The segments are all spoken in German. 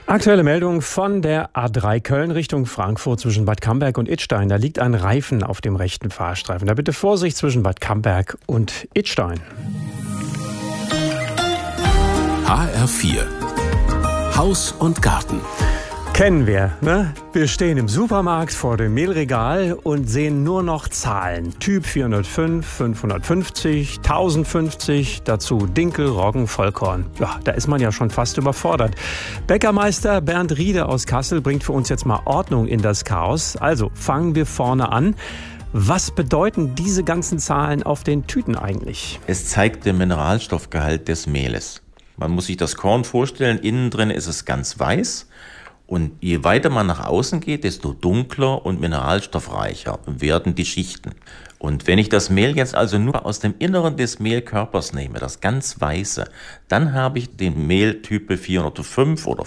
Aktuelle Meldung von der A3 Köln Richtung Frankfurt zwischen Bad Camberg und Idstein. Da liegt ein Reifen auf dem rechten Fahrstreifen. Da bitte Vorsicht zwischen Bad Camberg und Idstein. HR4 Haus und Garten. Kennen wir, ne? Wir stehen im Supermarkt vor dem Mehlregal und sehen nur noch Zahlen. Typ 405, 550, 1050, dazu Dinkel, Roggen, Vollkorn. Ja, da ist man ja schon fast überfordert. Bäckermeister Bernd Riede aus Kassel bringt für uns jetzt mal Ordnung in das Chaos. Also fangen wir vorne an. Was bedeuten diese ganzen Zahlen auf den Tüten eigentlich? Es zeigt den Mineralstoffgehalt des Mehles. Man muss sich das Korn vorstellen, innen drin ist es ganz weiß. Und je weiter man nach außen geht, desto dunkler und mineralstoffreicher werden die Schichten. Und wenn ich das Mehl jetzt also nur aus dem Inneren des Mehlkörpers nehme, das ganz Weiße, dann habe ich den Mehltype 405 oder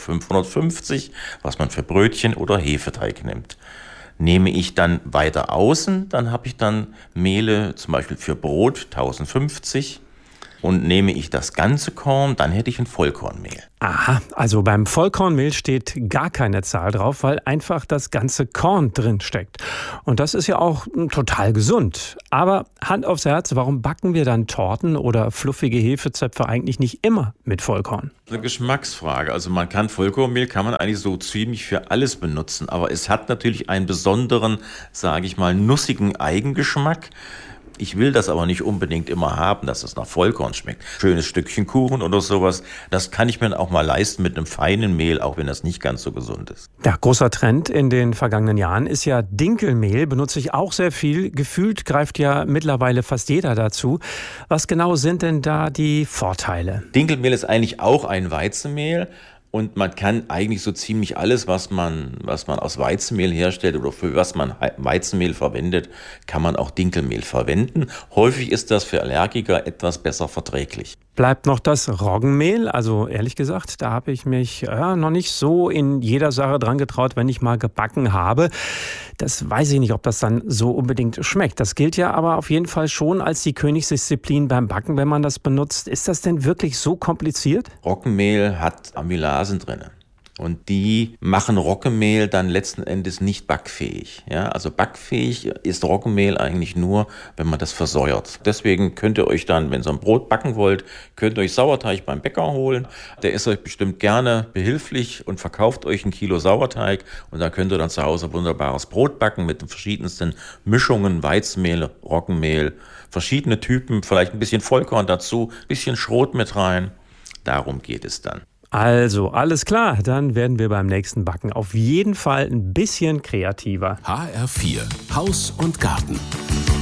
550, was man für Brötchen oder Hefeteig nimmt. Nehme ich dann weiter außen, dann habe ich dann Mehle zum Beispiel für Brot 1050. Und nehme ich das ganze Korn, dann hätte ich ein Vollkornmehl. Aha, also beim Vollkornmehl steht gar keine Zahl drauf, weil einfach das ganze Korn drin steckt. Und das ist ja auch total gesund. Aber Hand aufs Herz, warum backen wir dann Torten oder fluffige Hefezöpfe eigentlich nicht immer mit Vollkorn? Eine Geschmacksfrage. Also Vollkornmehl kann man eigentlich so ziemlich für alles benutzen. Aber es hat natürlich einen besonderen, sage ich mal, nussigen Eigengeschmack. Ich will das aber nicht unbedingt immer haben, dass es nach Vollkorn schmeckt. Schönes Stückchen Kuchen oder sowas, das kann ich mir auch mal leisten mit einem feinen Mehl, auch wenn das nicht ganz so gesund ist. Ja, großer Trend in den vergangenen Jahren ist ja Dinkelmehl, benutze ich auch sehr viel. Gefühlt greift ja mittlerweile fast jeder dazu. Was genau sind denn da die Vorteile? Dinkelmehl ist eigentlich auch ein Weizenmehl. Und man kann eigentlich so ziemlich alles, was man aus Weizenmehl herstellt oder für was man Weizenmehl verwendet, kann man auch Dinkelmehl verwenden. Häufig ist das für Allergiker etwas besser verträglich. Bleibt noch das Roggenmehl. Also ehrlich gesagt, da habe ich mich noch nicht so in jeder Sache dran getraut, wenn ich mal gebacken habe. Das weiß ich nicht, ob das dann so unbedingt schmeckt. Das gilt ja aber auf jeden Fall schon als die Königsdisziplin beim Backen, wenn man das benutzt. Ist das denn wirklich so kompliziert? Roggenmehl hat Amylasen drin. Und die machen Roggenmehl dann letzten Endes nicht backfähig. Ja, also backfähig ist Roggenmehl eigentlich nur, wenn man das versäuert. Deswegen könnt ihr euch dann, wenn ihr ein Brot backen wollt, könnt ihr euch Sauerteig beim Bäcker holen. Der ist euch bestimmt gerne behilflich und verkauft euch 1 Kilo Sauerteig. Und da könnt ihr dann zu Hause wunderbares Brot backen mit den verschiedensten Mischungen, Weizenmehl, Roggenmehl, verschiedene Typen, vielleicht ein bisschen Vollkorn dazu, ein bisschen Schrot mit rein. Darum geht es dann. Also, alles klar, dann werden wir beim nächsten Backen auf jeden Fall ein bisschen kreativer. HR4 Haus und Garten.